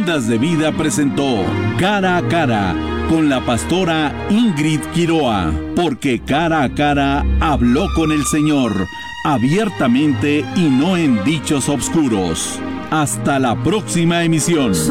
Ondas de Vida presentó Cara a Cara con la pastora Ingrid Quiroa, porque cara a cara habló con el Señor, abiertamente y no en dichos obscuros. Hasta la próxima emisión.